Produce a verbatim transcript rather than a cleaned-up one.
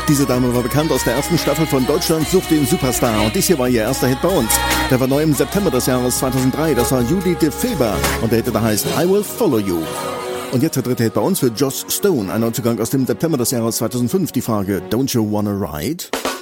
Diese Dame war bekannt aus der ersten Staffel von Deutschland sucht den Superstar und dies hier war ihr erster Hit bei uns. Der war neu im September des Jahres zweitausenddrei, das war Judy de Feber und der Hit da heißt I Will Follow You. Und jetzt der dritte Hit bei uns für Joss Stone, ein Neuzugang aus dem September des Jahres zweitausendfünf, die Frage Don't You Wanna Ride?